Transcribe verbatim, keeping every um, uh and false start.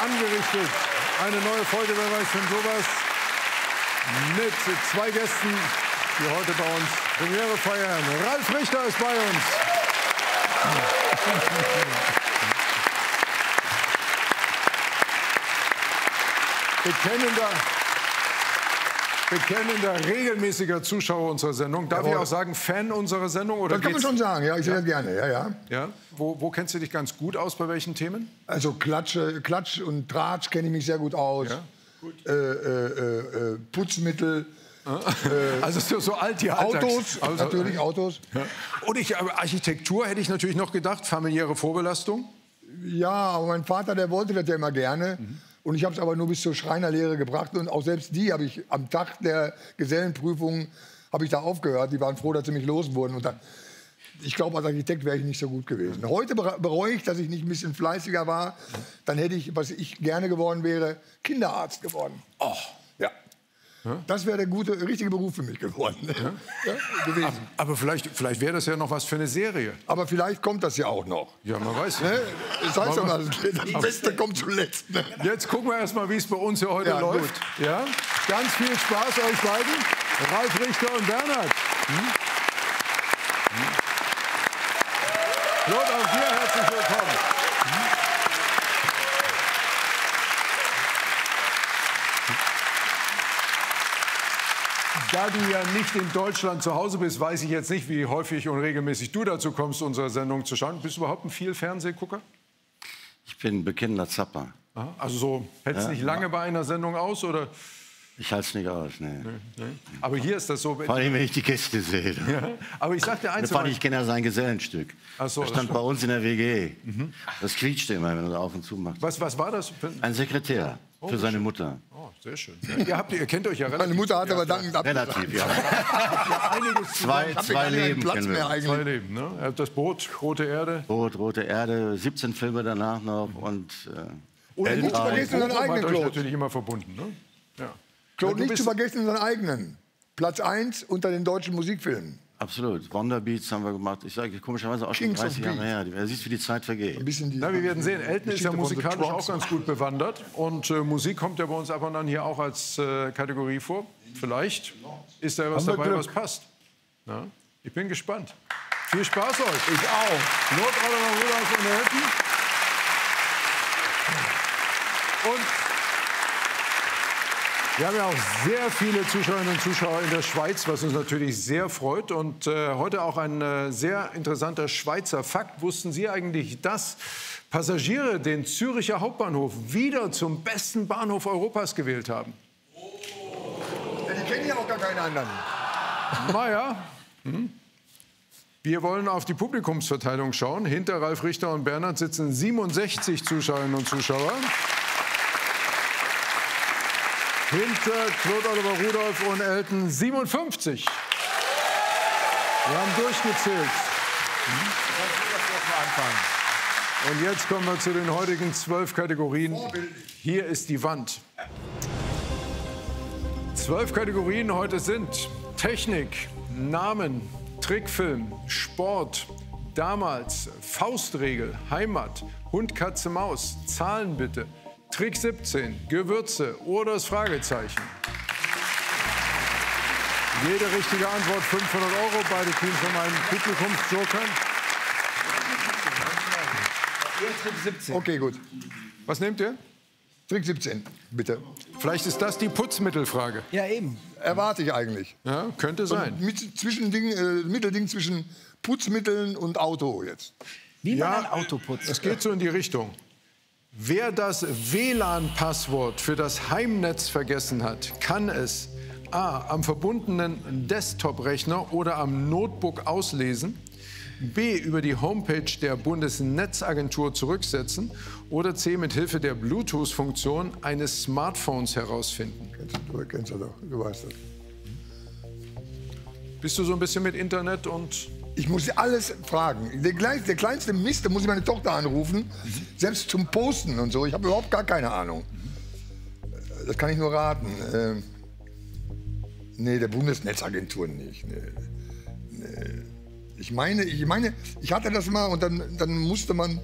angerichtet. Eine neue Folge, wer weiß von sowas, mit zwei Gästen, die heute bei uns Premiere feiern. Ralf Richter ist bei uns. Bekennender, bekennender, regelmäßiger Zuschauer unserer Sendung. Darf Jawohl. ich auch sagen, Fan unserer Sendung? Oder Das kann man geht's- schon sagen, ja, ich sehe Ja? das gerne, ja, ja. Ja? Wo, wo kennst du dich ganz gut aus, bei welchen Themen? Also Klatsch, Klatsch und Tratsch kenne ich mich sehr gut aus. Ja, gut. Äh, äh, äh, Putzmittel, Also so, so alt die Alltags- Autos, Also- natürlich Autos. Ja. Und ich, aber Architektur hätte ich natürlich noch gedacht, familiäre Vorbelastung. Ja, aber mein Vater, der wollte das ja immer gerne. Und ich habe es aber nur bis zur Schreinerlehre gebracht. Und auch selbst die habe ich am Tag der Gesellenprüfung habe ich da aufgehört. Die waren froh, dass sie mich los wurden. Und dann, ich glaube, als Architekt wäre ich nicht so gut gewesen. Heute bere- bereue ich, dass ich nicht ein bisschen fleißiger war. Dann hätte ich, was ich gerne geworden wäre, Kinderarzt geworden. Oh. Ja. Das wäre der gute, richtige Beruf für mich geworden. Ja, gewesen. Aber vielleicht, vielleicht wäre das ja noch was für eine Serie. Aber vielleicht kommt das ja auch noch. Ja, man weiß. Ne? Das heißt doch mal, das Beste kommt zuletzt. Ne? Jetzt gucken wir erst mal, wie es bei uns hier heute Ja, läuft. Ja? Ganz viel Spaß euch beiden. Ralf Richter und Bernhard. Hm? Hm? Claude, auch dir herzlich willkommen. Da du ja nicht in Deutschland zu Hause bist, weiß ich jetzt nicht, wie häufig und regelmäßig du dazu kommst, unsere Sendung zu schauen. Bist du überhaupt ein viel Fernsehgucker? Ich bin ein bekennender Zapper. Aha. Also so hältst du Ja. nicht lange bei einer Sendung aus, oder? Ich halte es nicht aus. Nee. Aber hier ist das so. Vor allem, wenn ich die Gäste sehe. Ja. Aber ich sag dir eins, Vor allem, ich kenne ja sein Gesellenstück. Ach so, das das stand bei uns in der W G. Das quietschte immer, wenn er da auf und zu macht. was, was war das? Für, Ein Sekretär für seine Mutter. oh, sehr schön. Ja, ihr, habt, ihr kennt euch ja relativ. Meine Mutter hat aber dankend abgesagt. Relativ, ja. einiges Zwei, Ich hab zwei gar keinen Leben Platz kennen mehr wir. eigentlich. Zwei Leben, ne? Ihr habt das Boot, Rote Erde. Rot, Rote Erde, siebzehn Filme danach noch und äh, Und nicht Bochum vergessen unseren hat eigenen euch Claude. natürlich immer verbunden. Ne? Ja. Claude, Ja, du nicht bist- zu vergessen unseren eigenen. Platz eins unter den deutschen Musikfilmen. absolut. Wonderbeats haben wir gemacht. Ich sage komischerweise auch schon Kings of dreißig Jahre Beat. her. Du siehst, wie die Zeit vergeht. Ein bisschen die Na, wir werden sehen. Elton ist ja Geschichte von The musikalisch auch Trumps. ganz gut bewandert. Und äh, Musik kommt ja bei uns ab und an hier auch als äh, Kategorie vor. Vielleicht ist da was Haben wir dabei, Glück. was passt. Ja? Ich bin gespannt. Viel Spaß euch. Ich auch. Not Oliver Rudolph und Elton. Und wir haben ja auch sehr viele Zuschauerinnen und Zuschauer in der Schweiz, was uns natürlich sehr freut. Und äh, heute auch ein äh, sehr interessanter Schweizer Fakt. Wussten Sie eigentlich, dass Passagiere den Züricher Hauptbahnhof wieder zum besten Bahnhof Europas gewählt haben? Ja, die kennen ja auch gar keinen anderen. Naja. Hm. Wir wollen auf die Publikumsverteilung schauen. Hinter Ralf Richter und Bernhard sitzen siebenundsechzig Zuschauerinnen und Zuschauer. Hinter Claude Oliver Rudolph und Elton siebenundfünfzig. Wir haben durchgezählt. Und jetzt kommen wir zu den heutigen zwölf Kategorien. Hier ist die Wand. Zwölf Kategorien heute sind Technik, Namen, Trickfilm, Sport, damals, Faustregel, Heimat, Hund, Katze, Maus, Zahlen bitte, Trick siebzehn, Gewürze oder das Fragezeichen. Jede richtige Antwort fünfhundert Euro. Beide Teams haben einen Publikumsjoker. Okay, gut. Was nehmt ihr? Trick siebzehn, bitte. Vielleicht ist das die Putzmittelfrage. Ja, eben. Erwarte ich eigentlich. Ja, könnte sein. Mit, Zwischending, äh, Mittelding zwischen Putzmitteln und Auto jetzt. Wie man Ja, ein Auto putzt. Es geht so in die Richtung. Wer das W L A N-Passwort für das Heimnetz vergessen hat, kann es a. am verbundenen Desktop-Rechner oder am Notebook auslesen, b. über die Homepage der Bundesnetzagentur zurücksetzen oder c. mit Hilfe der Bluetooth-Funktion eines Smartphones herausfinden. Kennst du, du kennst du doch, du weißt das. Bist du so ein bisschen mit Internet und... Ich muss alles fragen. Der, klein, der kleinste Mist, da muss ich meine Tochter anrufen. Selbst zum Posten und so. Ich habe überhaupt gar keine Ahnung. Das kann ich nur raten. Ähm, nee, der Bundesnetzagentur nicht. Nee. Nee. Ich meine, ich meine, ich hatte das mal und dann, dann musste man